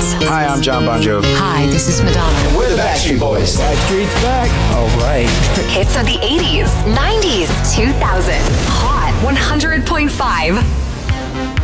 hits. Hi, I'm John Bon Jovi. Hi, this is Madonna. We're the Backstreet Boys. Backstreet's back. All right. Hits of the 80s, 90s, 2000. Hot 100.5.